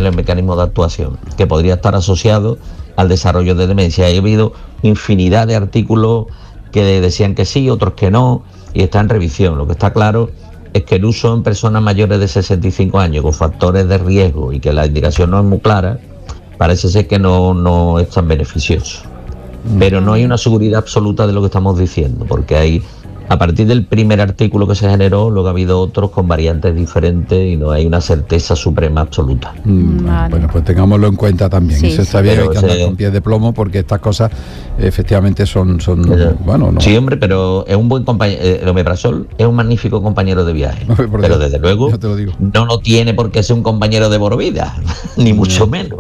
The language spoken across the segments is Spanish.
el mecanismo de actuación, que podría estar asociado al desarrollo de demencia. Ha habido infinidad de artículos que decían que sí, otros que no, y está en revisión. Lo que está claro es que el uso en personas mayores de 65 años con factores de riesgo y que la indicación no es muy clara, parece ser que no es tan beneficioso. Pero no hay una seguridad absoluta de lo que estamos diciendo, porque hay, a partir del primer artículo que se generó, luego ha habido otros con variantes diferentes y no hay una certeza suprema absoluta. Vale. Bueno, pues tengámoslo en cuenta también. Sí, eso está bien, hay que andar con pies de plomo, porque estas cosas efectivamente son bueno, no. Sí, hombre, pero es un buen compañero. El omeprazol es un magnífico compañero de viaje, pero desde luego no lo tiene por qué ser un compañero de por vida, ni mucho menos.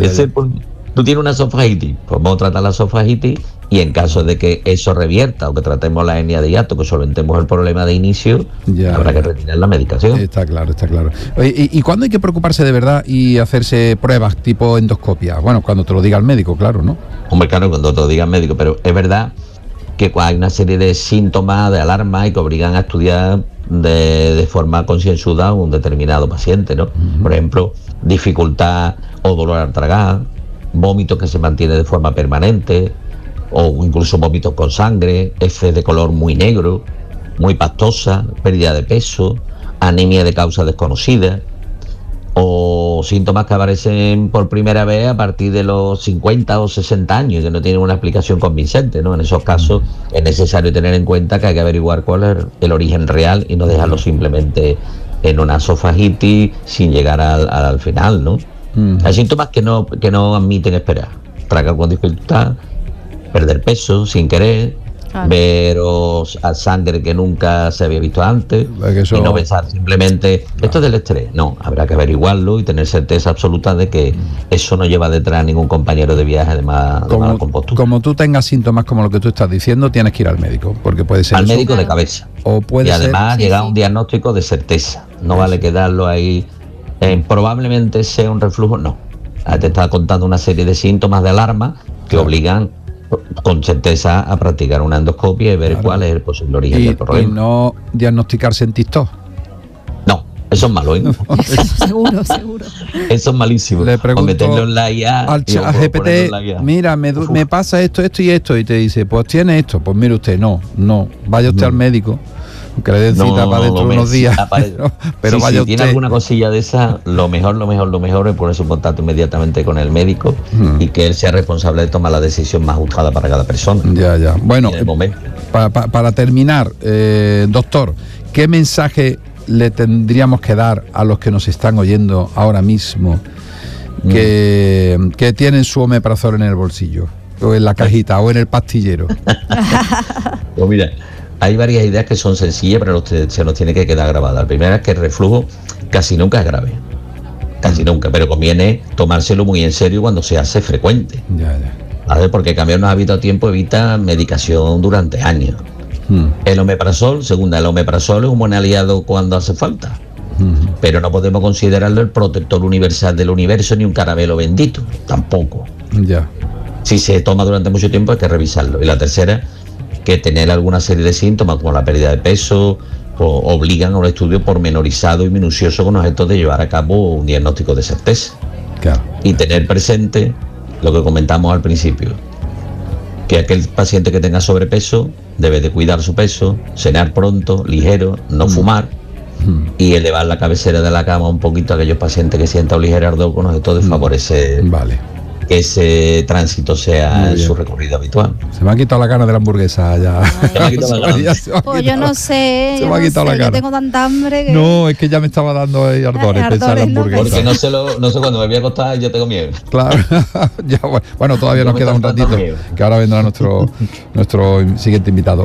Tú tienes una esofagitis, pues vamos a tratar la esofagitis, y en caso de que eso revierta o que tratemos la hernia de hiato, que solventemos el problema de inicio, habrá que retirar la medicación. Está claro. Oye, ¿y cuándo hay que preocuparse de verdad y hacerse pruebas tipo endoscopia? Bueno, cuando te lo diga el médico, claro, ¿no? Hombre, claro, cuando te lo diga el médico, pero es verdad que hay una serie de síntomas, de alarma, y que obligan a estudiar de forma concienzuda a un determinado paciente, ¿no? Por ejemplo, dificultad o dolor al tragar, vómitos que se mantiene de forma permanente, o incluso vómitos con sangre, heces de color muy negro, muy pastosa, pérdida de peso, anemia de causa desconocida, o síntomas que aparecen por primera vez a partir de los 50 o 60 años y que no tienen una explicación convincente, ¿no? En esos casos es necesario tener en cuenta que hay que averiguar cuál es el origen real y no dejarlo simplemente en una esofagitis sin llegar al final, ¿no? Hay síntomas que no admiten esperar: tragar con dificultad, perder peso sin querer, ver a sangre que nunca se había visto antes, y no pensar simplemente esto es del estrés. No, habrá que averiguarlo y tener certeza absoluta de que eso no lleva detrás ningún compañero de viaje de mala compostura. Como tú tengas síntomas como lo que tú estás diciendo, tienes que ir al médico, porque puede ser al médico de cabeza, o puede y además llegar a un diagnóstico de certeza. No vale quedarlo ahí. Probablemente sea un reflujo, no. Te está contando una serie de síntomas de alarma que obligan con certeza a practicar una endoscopia y ver cuál es el posible origen del problema. Y no diagnosticarse en TikTok. No, eso es malo, ¿eh? Seguro. Eso es malísimo. Le pregunto o meterlo en la IA, al GPT, mira, me pasa esto y esto, y te dice, pues tiene esto, pues mire usted, no, vaya usted al médico, que le den cita para dentro de unos días, pero vaya si tiene alguna cosilla de esa, lo mejor es ponerse en contacto inmediatamente con el médico y que él sea responsable de tomar la decisión más ajustada para cada persona. Ya. Bueno, para terminar, doctor, ¿qué mensaje le tendríamos que dar a los que nos están oyendo ahora mismo que tienen su omeprazol en el bolsillo, o en la cajita, o en el pastillero? Pues mira, hay varias ideas que son sencillas, pero se nos tiene que quedar grabada. La primera es que el reflujo casi nunca es grave. Casi nunca, pero conviene tomárselo muy en serio cuando se hace frecuente. ¿Vale? Porque cambiar los hábitos a tiempo evita medicación durante años. El omeprazol, el omeprazol es un buen aliado cuando hace falta. Pero no podemos considerarlo el protector universal del universo ni un caramelo bendito. Tampoco. Si se toma durante mucho tiempo hay que revisarlo. Y la tercera, que tener alguna serie de síntomas como la pérdida de peso obligan a un estudio pormenorizado y minucioso con objeto de llevar a cabo un diagnóstico de certeza. Y tener presente lo que comentamos al principio, que aquel paciente que tenga sobrepeso debe de cuidar su peso, cenar pronto, ligero, no fumar, y elevar la cabecera de la cama un poquito a aquellos pacientes que sientan un ligero ardor con objeto de favorecer que ese tránsito sea en su recorrido habitual. Se me ha quitado la gana de la hamburguesa ya. Pues yo no sé. Se me ha quitado la gana. Yo tengo tanta hambre que... No, es que ya me estaba dando ardores pensar en la hamburguesa. Porque no sé cuándo me voy a acostar y yo tengo miedo. Claro. Bueno, todavía nos queda un ratito, que ahora vendrá nuestro siguiente invitado.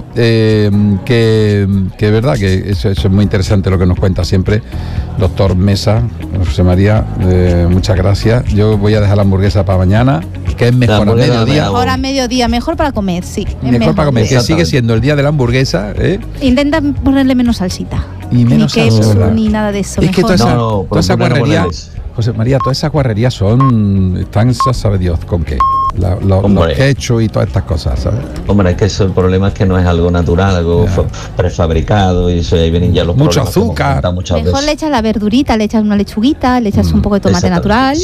Que es verdad que eso es muy interesante lo que nos cuenta siempre doctor Mesa, José María. Muchas gracias. Yo voy a dejar la hamburguesa para mañana, que es mejor a mediodía. Mejor a mediodía, mejor para comer, sí. Mejor para comer, que sigue siendo el día de la hamburguesa. Intenta ponerle menos salsita. Y menos ni queso, ni nada de eso. Es que toda esa guarrería, José María, todas esas guarrerías están, ya sabe Dios con qué. Los quechos y todas estas cosas, ¿sabes? Hombre, es que eso, el problema es que no es algo natural, algo prefabricado, y eso ahí vienen ya los mucho azúcar. Mejor le echas la verdurita, le echas una lechuguita, le echas un poco de tomate natural